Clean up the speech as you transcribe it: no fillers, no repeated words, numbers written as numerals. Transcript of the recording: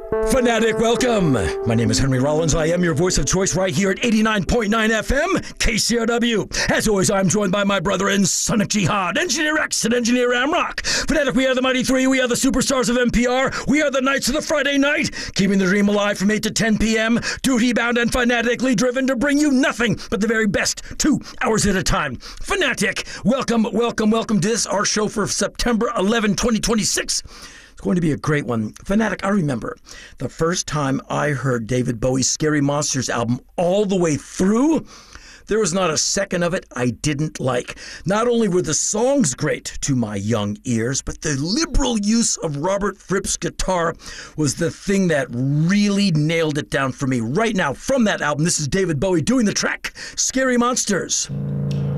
Fanatic, welcome. My name is Henry Rollins. I am your voice of choice right here at 89.9 FM, KCRW. As always, I'm joined by my brother in Sonic Jihad, Engineer X and Engineer Amrock. Fanatic, we are the Mighty Three. We are the superstars of NPR. We are the Knights of the Friday Night, keeping the dream alive from 8 to 10 p.m., duty-bound and fanatically driven to bring you nothing but the very best 2 hours at a time. Fanatic, welcome to this, our show for September 11, 2026. It's going to be a great one. Fanatic, I remember the first time I heard David Bowie's Scary Monsters album all the way through, there was not a second of it I didn't like. Not only were the songs great to my young ears, but the liberal use of Robert Fripp's guitar was the thing that really nailed it down for me. Right now, from that album, this is David Bowie doing the track Scary Monsters.